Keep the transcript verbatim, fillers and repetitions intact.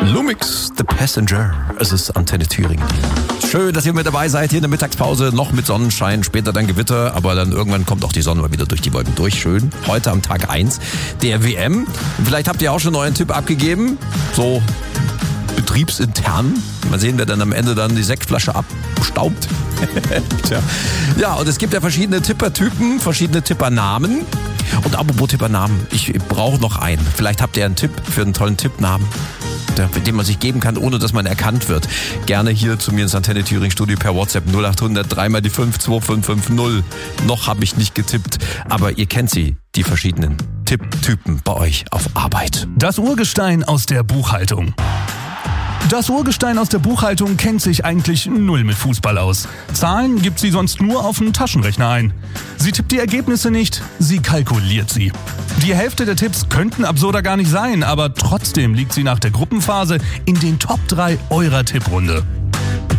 Lumix, The Passenger. Es ist Antenne Thüringen. Schön, dass ihr mit dabei seid hier in der Mittagspause. Noch mit Sonnenschein, später dann Gewitter, aber dann irgendwann kommt auch die Sonne mal wieder durch die Wolken durch. Schön. Heute am Tag eins der W M. Vielleicht habt ihr auch schon euren Tipp abgegeben. So betriebsintern. Mal sehen, wer dann am Ende dann die Sektflasche abstaubt. Tja. Ja, und es gibt ja verschiedene Tippertypen, verschiedene Tippernamen. Und apropos Tippernamen, ich brauche noch einen. Vielleicht habt ihr einen Tipp für einen tollen Tippnamen, den man sich geben kann, ohne dass man erkannt wird. Gerne hier zu mir ins Antenne Thüringen Studio per WhatsApp null acht hundert drei mal die fünf zwei fünf fünf null. Noch habe ich nicht getippt, aber ihr kennt sie, die verschiedenen Tipptypen bei euch auf Arbeit. Das Urgestein aus der Buchhaltung. Das Urgestein aus der Buchhaltung kennt sich eigentlich null mit Fußball aus. Zahlen gibt sie sonst nur auf den Taschenrechner ein. Sie tippt die Ergebnisse nicht, sie kalkuliert sie. Die Hälfte der Tipps könnten absurder gar nicht sein, aber trotzdem liegt sie nach der Gruppenphase in den Top drei eurer Tipprunde.